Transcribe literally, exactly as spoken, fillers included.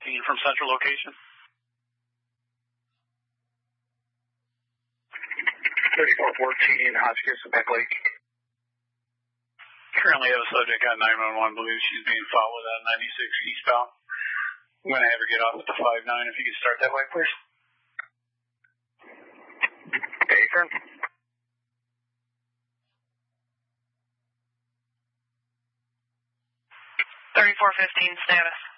From central location. thirty-four fourteen, Hotchkiss, Back Lake. Currently have a subject on nine one one, believes she's being followed on ninety-six eastbound. I'm going to have her get off at the five nine. If you could start that way, please. Okay, turn. thirty-four fifteen, status.